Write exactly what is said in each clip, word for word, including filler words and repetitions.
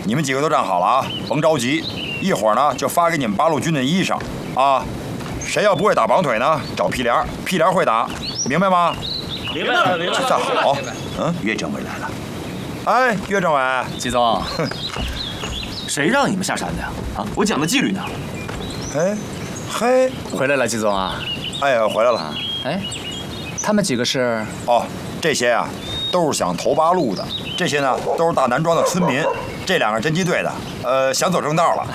你们几个都站好了啊，甭着急，一会儿呢就发给你们八路军的衣裳啊。谁要不会打绑腿呢，找屁帘，屁帘会打，明白吗？ 明白了，明白了。 站好。嗯， 岳政委来了。 哎，岳政委， 季总，谁让你们下山的呀？啊，我讲的纪律呢。 哎，嘿， 回来了，季总啊。 哎，回来了。 哎，他们几个是？ 哦，这些啊，都是想投八路的。这些呢，都是大南庄的村民。这两个侦缉队的，呃，想走正道了。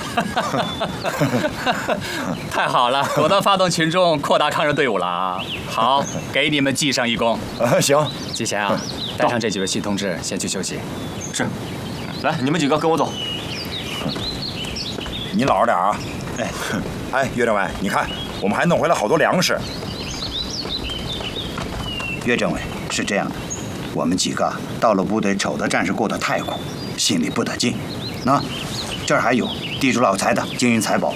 太好了，果断发动群众，扩大抗日队伍了啊！好，给你们记上一功。 呃，行。 季贤啊，带上这几位新同志先去休息。 是。来，你们几个跟我走。 你老实点啊！哎，哎，岳政委，你看，我们还弄回来好多粮食。 岳政委，是这样的，我们几个到了部队，瞅着战士过得太苦，心里不得劲。那这儿还有地主老财的金银财宝。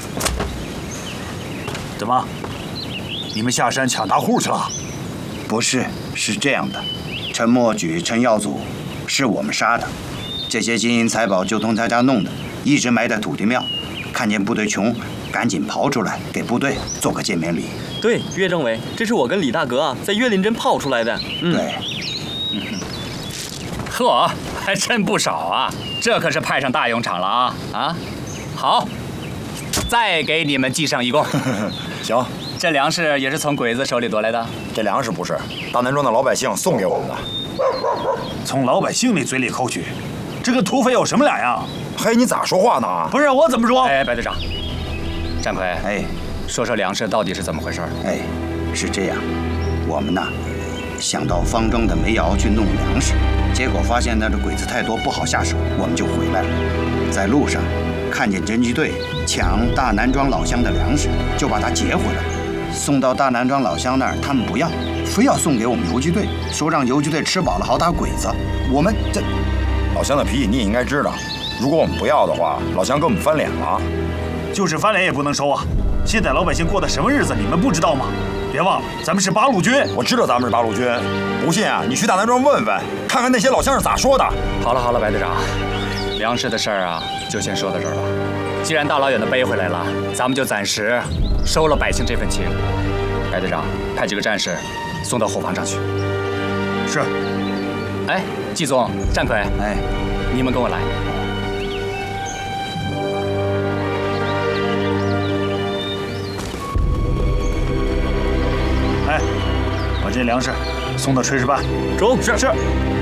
怎么？你们下山抢大户去了？ 不是，是这样的，陈默举、陈耀祖是我们杀的，这些金银财宝就从他家弄的，一直埋在土地庙。看见部队穷，赶紧刨出来给部队做个见面礼。 对，岳政委，这是我跟李大哥啊在岳林镇刨出来的。 嗯、对。 嗯，呵，还真不少啊！这可是派上大用场了啊！啊，好，再给你们记上一功。 行， 这粮食也是从鬼子手里夺来的？ 这粮食不是，大南庄的老百姓送给我们的。 从老百姓那嘴里抠去，这跟土匪有什么两样？ 嘿，你咋说话呢？ 不是我怎么说？ 哎，白队长，战魁， 哎， 说说粮食到底是怎么回事？ 哎，是这样，我们呐想到方庄的煤窑去弄粮食，结果发现那这鬼子太多，不好下手，我们就回来了。在路上看见侦缉队抢大南庄老乡的粮食，就把他劫回来，送到大南庄老乡那儿，他们不要，非要送给我们游击队，说让游击队吃饱了好打鬼子。我们这老乡的脾气你也应该知道。如果我们不要的话，老乡跟我们翻脸了。 就是翻脸也不能收啊！现在老百姓过的什么日子，你们不知道吗？别忘了，咱们是八路军。 我知道咱们是八路军，不信啊，你去大南庄问问，看看那些老乡是咋说的。 好了好了，白队长，粮食的事儿啊，就先说到这儿了。既然大老远的背回来了，咱们就暂时收了百姓这份情。白队长，派几个战士送到后方上去。 是。 哎，季总、战魁， 哎， 你们跟我来。 哎，把这粮食送到炊事班。中。是是。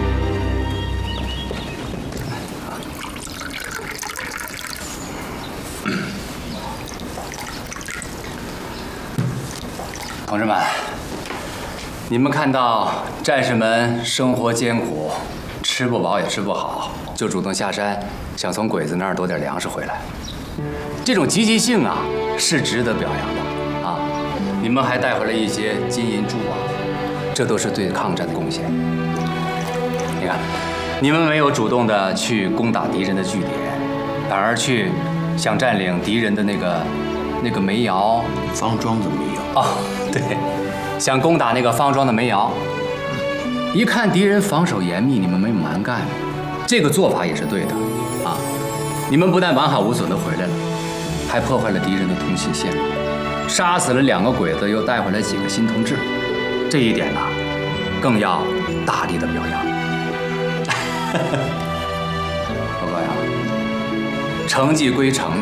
同志们，你们看到战士们生活艰苦，吃不饱也吃不好，就主动下山，想从鬼子那儿夺点粮食回来。这种积极性啊，是值得表扬的啊！你们还带回来一些金银珠宝，这都是对抗战的贡献。你看，你们没有主动的去攻打敌人的据点，反而去想占领敌人的那个那个煤窑。 方庄的煤窑。 哦，对，想攻打那个方庄的煤窑。一看敌人防守严密，你们没有蛮干，这个做法也是对的啊！你们不但完好无损的回来了，还破坏了敌人的通信线路，杀死了两个鬼子，又带回来几个新同志，这一点呢，更要大力的表扬。报告呀，成绩归成绩。